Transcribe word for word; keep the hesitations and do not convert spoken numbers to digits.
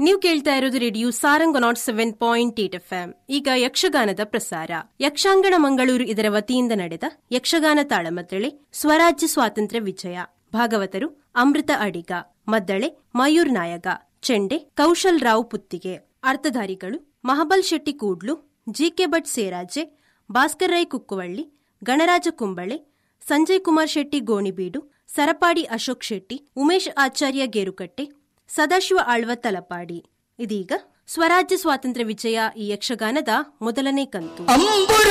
ನೀವು ಕೇಳ್ತಾ ಇರೋದು radio Sarang not seven point eight F M. ಈಗ ಯಕ್ಷಗಾನದ ಪ್ರಸಾರ. ಯಕ್ಷಾಂಗಣ ಮಂಗಳೂರು ಇದರ ವತಿಯಿಂದ ನಡೆದ ಯಕ್ಷಗಾನ ತಾಳಮದ್ದಳೆ ಸ್ವರಾಜ್ಯ ಸ್ವಾತಂತ್ರ್ಯ ವಿಜಯ. ಭಾಗವತರು ಅಮೃತ ಅಡಿಗ, ಮದ್ದಳೆ ಮಯೂರ್ ನಾಯಕ, ಚೆಂಡೆ ಕೌಶಲ್ ರಾವ್ ಪುತ್ತಿಗೆ. ಅರ್ಥಧಾರಿಗಳು ಮಹಾಬಲ್ ಶೆಟ್ಟಿ ಕೂಡ್ಲು, ಜಿಕೆ ಭಟ್ ಸೇರಾಜೆ, ಭಾಸ್ಕರ್ ರೈ ಕುಕ್ಕುವಳ್ಳಿ, ಗಣರಾಜ ಕುಂಬಳೆ, ಸಂಜಯ್ ಕುಮಾರ್ ಶೆಟ್ಟಿ ಗೋಣಿಬೀಡು, ಸರಪಾಡಿ ಅಶೋಕ್ ಶೆಟ್ಟಿ, ಉಮೇಶ್ ಆಚಾರ್ಯ ಗೇರುಕಟ್ಟೆ, ಸದಾಶಿವ ಆಳ್ವ ತಲಪಾಡಿ. ಇದೀಗ ಸ್ವರಾಜ್ಯ ಸ್ವಾತಂತ್ರ್ಯ ವಿಜಯ ಈ ಯಕ್ಷಗಾನದ ಮೊದಲನೇ ಕಂತು.